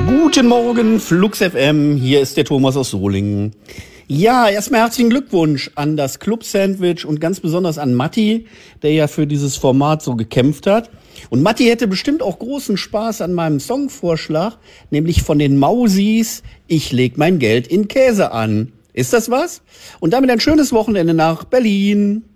Guten Morgen, Flux FM. Hier ist der Thomas aus Solingen. Ja, erstmal herzlichen Glückwunsch an das Club Sandwich und ganz besonders an Matti, der ja für dieses Format so gekämpft hat. Und Matti hätte bestimmt auch großen Spaß an meinem Songvorschlag, nämlich von den Mausis, ich leg mein Geld in Käse an. Ist das was? Und damit ein schönes Wochenende nach Berlin.